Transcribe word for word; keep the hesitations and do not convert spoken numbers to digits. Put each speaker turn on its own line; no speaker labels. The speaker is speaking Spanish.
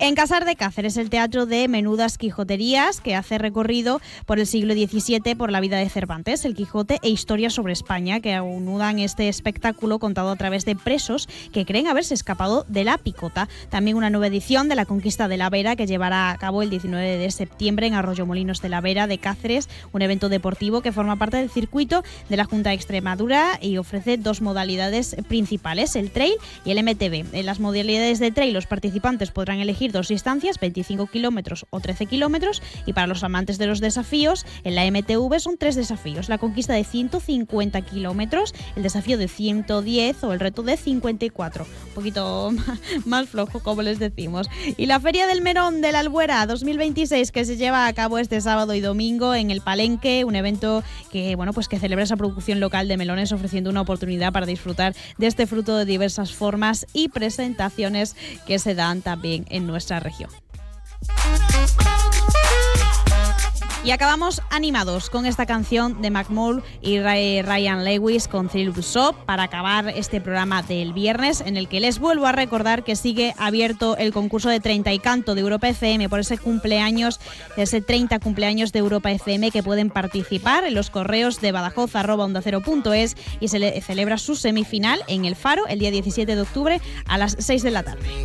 En Casar de Cáceres, el teatro de Menudas Quijoterías, que hace recorrido por el siglo diecisiete por la vida de Cervantes, el Quijote e historias sobre España, que anudan este espectáculo contado a través de presos que creen haberse escapado de la picota. También una nueva edición de la Conquista de la Vera, que llevará a cabo el diecinueve de septiembre en Arroyomolinos de la Vera de Cáceres, un evento deportivo que forma parte del circuito de la Junta de Extremadura y ofrece dos modalidades principales, el trail y el M T B. En las modalidades de trail, los participantes podrán elegir dos distancias, veinticinco kilómetros o trece kilómetros, y para los amantes de los desafíos, en la M T V son tres desafíos: la conquista de ciento cincuenta kilómetros, el desafío de ciento diez o el reto de cincuenta y cuatro. Un poquito más flojo, como les decimos. Y la Feria del Melón de la Albuera dos mil veintiséis, que se lleva a cabo este sábado y domingo en el Palenque, un evento que, bueno, pues que celebra esa producción local de melones, ofreciendo una oportunidad para disfrutar de este fruto de diversas formas y presentaciones que se dan también en nuestra región. Y acabamos animados con esta canción de Macklemore y Ryan Lewis con Thriller Shop para acabar este programa del viernes, en el que les vuelvo a recordar que sigue abierto el concurso de treinta y canto de Europa F M por ese cumpleaños, ese treinta cumpleaños de Europa F M, que pueden participar en los correos de badajoz arroba onda cero punto es, y se le celebra su semifinal en El Faro el día diecisiete de octubre a las seis de la tarde.